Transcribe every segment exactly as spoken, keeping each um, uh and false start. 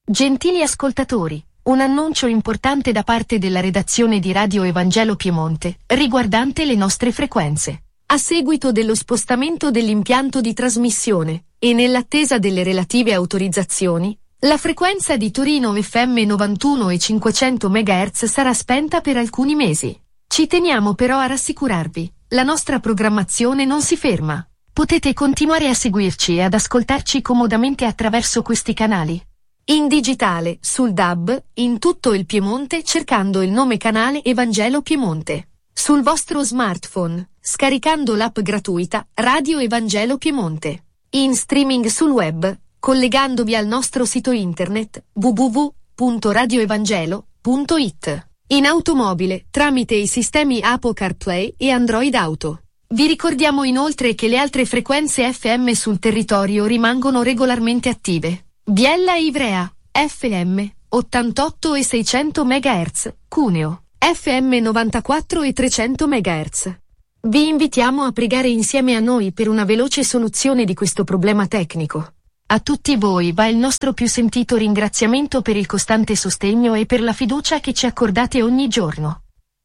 Gentili ascoltatori, un annuncio importante da parte della redazione di Radio Evangelo Piemonte, riguardante le nostre frequenze. A seguito dello spostamento dell'impianto di trasmissione, e nell'attesa delle relative autorizzazioni, la frequenza di Torino F M novantuno e cinquecento megahertz sarà spenta per alcuni mesi. Ci teniamo però a rassicurarvi, la nostra programmazione non si ferma. Potete continuare a seguirci e ad ascoltarci comodamente attraverso questi canali. In digitale, sul D A B, in tutto il Piemonte cercando il nome canale Evangelo Piemonte. Sul vostro smartphone, scaricando l'app gratuita Radio Evangelo Piemonte. In streaming sul web, collegandovi al nostro sito internet w w w punto radio evangelo punto i t. In automobile, tramite i sistemi Apple CarPlay e Android Auto. Vi ricordiamo inoltre che le altre frequenze F M sul territorio rimangono regolarmente attive. Biella e Ivrea, F M, ottantotto e seicento megahertz, Cuneo, F M novantaquattro e trecento megahertz. Vi invitiamo a pregare insieme a noi per una veloce soluzione di questo problema tecnico. A tutti voi va il nostro più sentito ringraziamento per il costante sostegno e per la fiducia che ci accordate ogni giorno.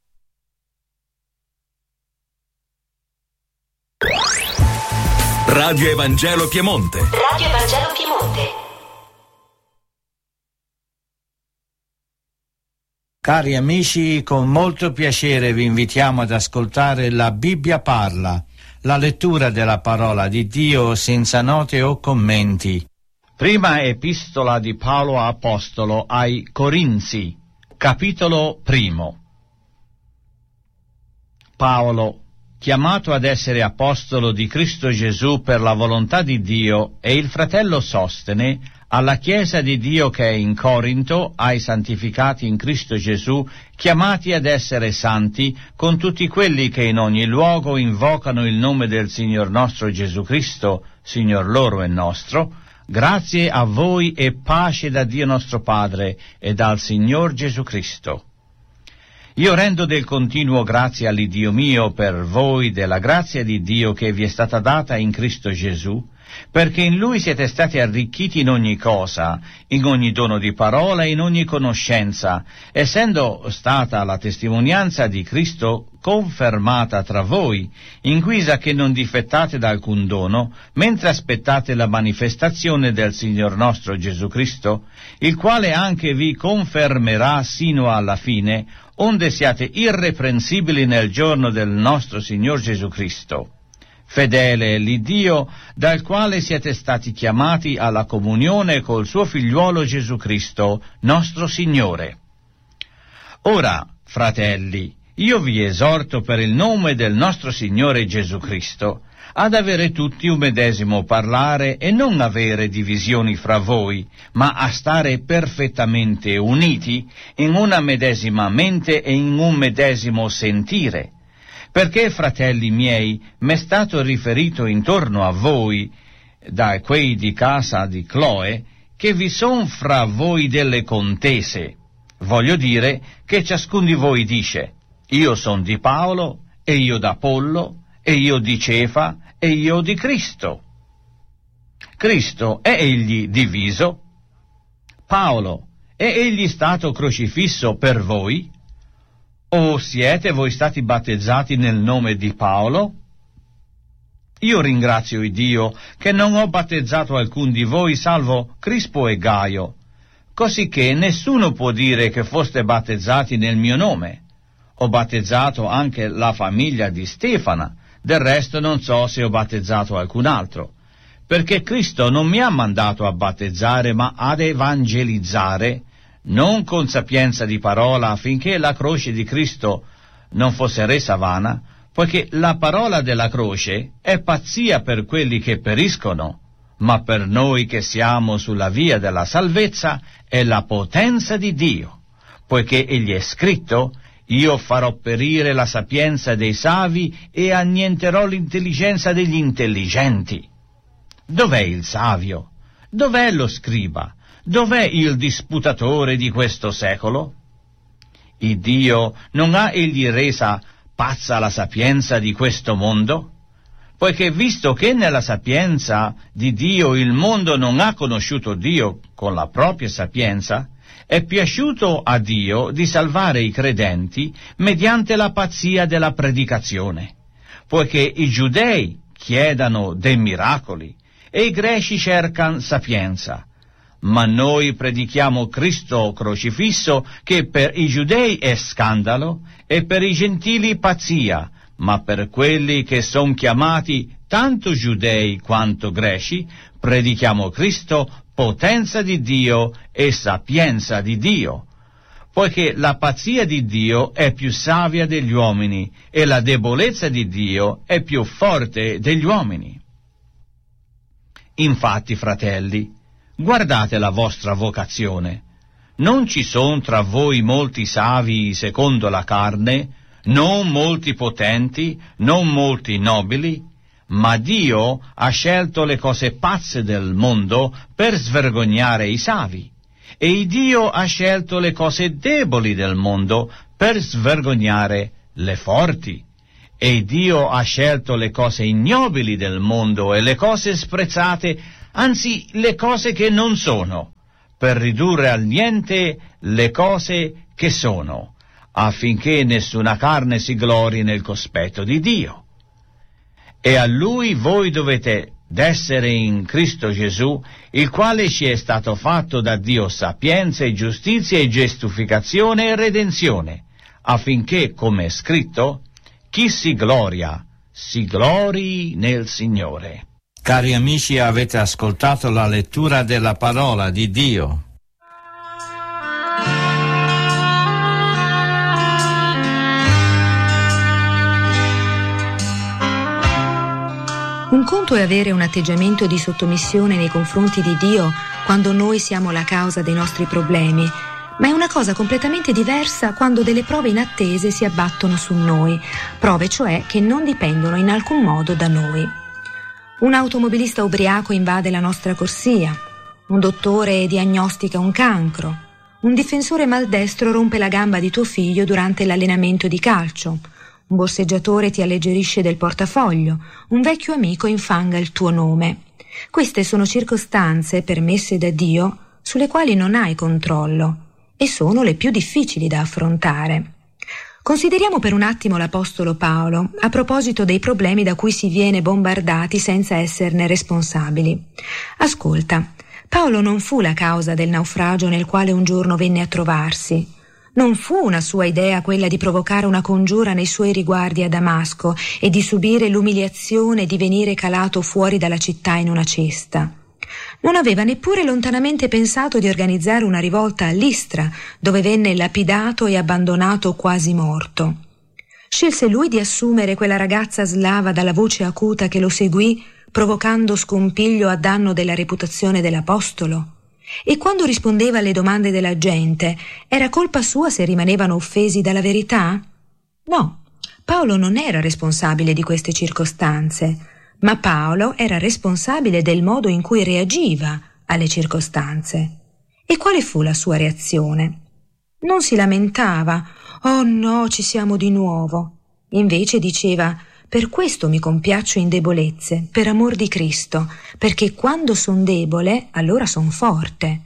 Radio Evangelo Piemonte. Radio Evangelo Piemonte. Cari amici, con molto piacere vi invitiamo ad ascoltare La Bibbia parla, la lettura della parola di Dio senza note o commenti. Prima epistola di Paolo Apostolo ai Corinzi, capitolo primo. Paolo, chiamato ad essere apostolo di Cristo Gesù per la volontà di Dio, e il fratello Sostene, alla Chiesa di Dio che è in Corinto, ai santificati in Cristo Gesù, chiamati ad essere santi, con tutti quelli che in ogni luogo invocano il nome del Signor nostro Gesù Cristo, Signor loro e nostro, grazie a voi e pace da Dio nostro Padre e dal Signor Gesù Cristo. Io rendo del continuo grazie all'Iddio mio per voi della grazia di Dio che vi è stata data in Cristo Gesù, perché in Lui siete stati arricchiti in ogni cosa, in ogni dono di parola e in ogni conoscenza, essendo stata la testimonianza di Cristo confermata tra voi, in guisa che non difettate da alcun dono, mentre aspettate la manifestazione del Signor nostro Gesù Cristo, il quale anche vi confermerà sino alla fine, onde siate irreprensibili nel giorno del nostro Signor Gesù Cristo. Fedele è l'Iddio, dal quale siete stati chiamati alla comunione col suo figliuolo Gesù Cristo, nostro Signore. Ora, fratelli, io vi esorto per il nome del nostro Signore Gesù Cristo, ad avere tutti un medesimo parlare e non avere divisioni fra voi, ma a stare perfettamente uniti in una medesima mente e in un medesimo sentire. Perché, fratelli miei, m'è stato riferito intorno a voi, da quei di casa di Cloe, che vi son fra voi delle contese. Voglio dire che ciascun di voi dice, io son di Paolo, e io d'Apollo, e io di Cefa, e io di Cristo. Cristo è egli diviso? Paolo, è egli stato crocifisso per voi? O siete voi stati battezzati nel nome di Paolo? Io ringrazio il Dio che non ho battezzato alcun di voi salvo Crispo e Gaio, cosicché nessuno può dire che foste battezzati nel mio nome. Ho battezzato anche la famiglia di Stefana, del resto non so se ho battezzato alcun altro, perché Cristo non mi ha mandato a battezzare ma ad evangelizzare, non con sapienza di parola, affinché la croce di Cristo non fosse resa vana, poiché la parola della croce è pazzia per quelli che periscono, ma per noi che siamo sulla via della salvezza è la potenza di Dio, poiché egli è scritto, io farò perire la sapienza dei savi e annienterò l'intelligenza degli intelligenti. Dov'è il savio? Dov'è lo scriba? Dov'è il disputatore di questo secolo? Il Dio non ha egli resa pazza la sapienza di questo mondo? Poiché visto che nella sapienza di Dio il mondo non ha conosciuto Dio con la propria sapienza, è piaciuto a Dio di salvare i credenti mediante la pazzia della predicazione, poiché i giudei chiedano dei miracoli e i greci cercano sapienza. Ma noi predichiamo Cristo crocifisso, che per i giudei è scandalo e per i gentili pazzia, ma per quelli che sono chiamati tanto giudei quanto greci, predichiamo Cristo potenza di Dio e sapienza di Dio, poiché la pazzia di Dio è più savia degli uomini e la debolezza di Dio è più forte degli uomini. Infatti, fratelli, guardate la vostra vocazione. Non ci sono tra voi molti savi secondo la carne, non molti potenti, non molti nobili, ma Dio ha scelto le cose pazze del mondo per svergognare i savi, e Dio ha scelto le cose deboli del mondo per svergognare le forti, e Dio ha scelto le cose ignobili del mondo e le cose sprezzate, anzi le cose che non sono, per ridurre al niente le cose che sono, affinché nessuna carne si glori nel cospetto di Dio. E a Lui voi dovete d'essere in Cristo Gesù, il quale ci è stato fatto da Dio sapienza e giustizia e giustificazione e redenzione, affinché, come è scritto, chi si gloria, si glori nel Signore. Cari amici, avete ascoltato la lettura della parola di Dio. Un conto è avere un atteggiamento di sottomissione nei confronti di Dio quando noi siamo la causa dei nostri problemi, ma è una cosa completamente diversa quando delle prove inattese si abbattono su noi, prove cioè che non dipendono in alcun modo da noi. Un automobilista ubriaco invade la nostra corsia, un dottore diagnostica un cancro, un difensore maldestro rompe la gamba di tuo figlio durante l'allenamento di calcio, un borseggiatore ti alleggerisce del portafoglio, un vecchio amico infanga il tuo nome. Queste sono circostanze permesse da Dio sulle quali non hai controllo e sono le più difficili da affrontare. Consideriamo per un attimo l'Apostolo Paolo a proposito dei problemi da cui si viene bombardati senza esserne responsabili. Ascolta, Paolo non fu la causa del naufragio nel quale un giorno venne a trovarsi. Non fu una sua idea quella di provocare una congiura nei suoi riguardi a Damasco e di subire l'umiliazione di venire calato fuori dalla città in una cesta. Non aveva neppure lontanamente pensato di organizzare una rivolta a Listra, dove venne lapidato e abbandonato quasi morto. Scelse lui di assumere quella ragazza slava dalla voce acuta che lo seguì, provocando scompiglio a danno della reputazione dell'apostolo? E quando rispondeva alle domande della gente, era colpa sua se rimanevano offesi dalla verità? No, Paolo non era responsabile di queste circostanze, ma Paolo era responsabile del modo in cui reagiva alle circostanze. E quale fu la sua reazione? Non si lamentava, «Oh no, ci siamo di nuovo». Invece diceva, «Per questo mi compiaccio in debolezze, per amor di Cristo, perché quando son debole, allora son forte.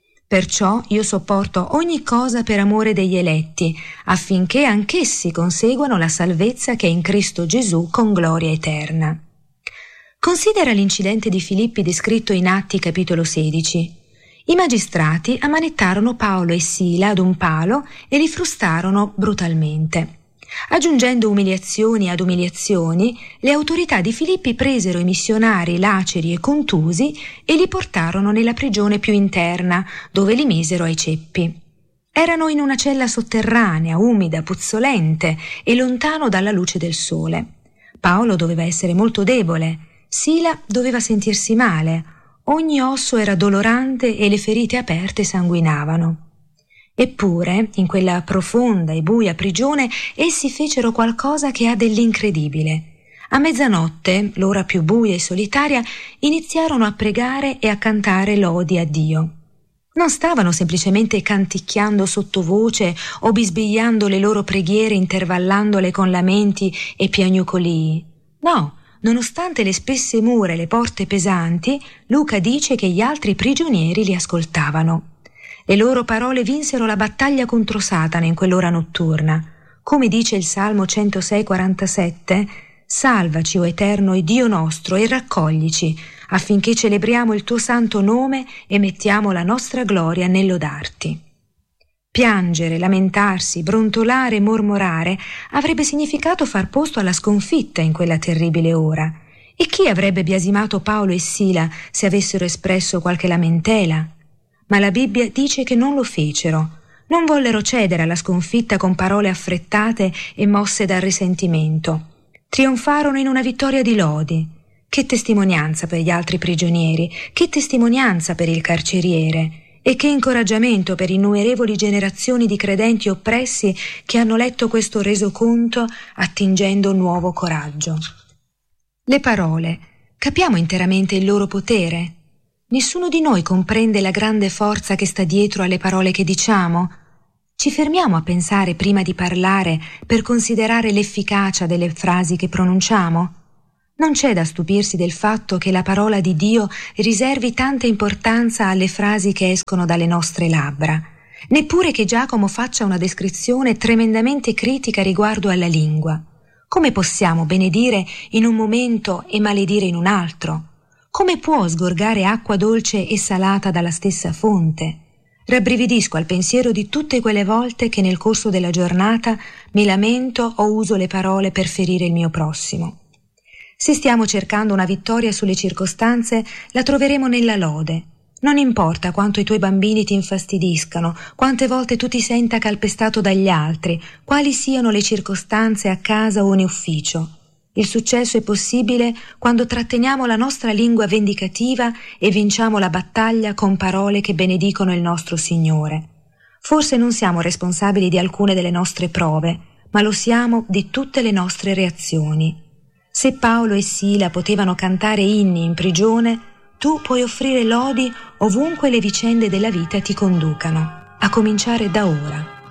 Perciò io sopporto ogni cosa per amore degli eletti, affinché anch'essi conseguano la salvezza che è in Cristo Gesù con gloria eterna». Considera l'incidente di Filippi descritto in Atti capitolo sedici. I magistrati ammanettarono Paolo e Sila ad un palo e li frustarono brutalmente. Aggiungendo umiliazioni ad umiliazioni, le autorità di Filippi presero i missionari laceri e contusi e li portarono nella prigione più interna, dove li misero ai ceppi. Erano in una cella sotterranea, umida, puzzolente e lontano dalla luce del sole. Paolo doveva essere molto debole, Sila doveva sentirsi male, ogni osso era dolorante e le ferite aperte sanguinavano. Eppure, in quella profonda e buia prigione, essi fecero qualcosa che ha dell'incredibile. A mezzanotte, l'ora più buia e solitaria, iniziarono a pregare e a cantare lodi a Dio. Non stavano semplicemente canticchiando sottovoce o bisbigliando le loro preghiere intervallandole con lamenti e piagnucolii. No, nonostante le spesse mura e le porte pesanti, Luca dice che gli altri prigionieri li ascoltavano. Le loro parole vinsero la battaglia contro Satana in quell'ora notturna. Come dice il Salmo centosei quarantasette, «Salvaci, o Eterno e Dio nostro, e raccoglici, affinché celebriamo il tuo santo nome e mettiamo la nostra gloria nel lodarti». Piangere, lamentarsi, brontolare e mormorare avrebbe significato far posto alla sconfitta in quella terribile ora. E chi avrebbe biasimato Paolo e Sila se avessero espresso qualche lamentela? Ma la Bibbia dice che non lo fecero. Non vollero cedere alla sconfitta con parole affrettate e mosse dal risentimento. Trionfarono in una vittoria di lodi. Che testimonianza per gli altri prigionieri, che testimonianza per il carceriere, e che incoraggiamento per innumerevoli generazioni di credenti oppressi che hanno letto questo resoconto attingendo nuovo coraggio. Le parole, capiamo interamente il loro potere? Nessuno di noi comprende la grande forza che sta dietro alle parole che diciamo? Ci fermiamo a pensare prima di parlare per considerare l'efficacia delle frasi che pronunciamo? Non c'è da stupirsi del fatto che la parola di Dio riservi tanta importanza alle frasi che escono dalle nostre labbra, neppure che Giacomo faccia una descrizione tremendamente critica riguardo alla lingua. Come possiamo benedire in un momento e maledire in un altro? Come può sgorgare acqua dolce e salata dalla stessa fonte? Rabbrividisco al pensiero di tutte quelle volte che nel corso della giornata mi lamento o uso le parole per ferire il mio prossimo. Se stiamo cercando una vittoria sulle circostanze, la troveremo nella lode. Non importa quanto i tuoi bambini ti infastidiscano, quante volte tu ti senta calpestato dagli altri, quali siano le circostanze a casa o in ufficio. Il successo è possibile quando tratteniamo la nostra lingua vendicativa e vinciamo la battaglia con parole che benedicono il nostro Signore. Forse non siamo responsabili di alcune delle nostre prove, ma lo siamo di tutte le nostre reazioni. Se Paolo e Sila potevano cantare inni in prigione, tu puoi offrire lodi ovunque le vicende della vita ti conducano, a cominciare da ora.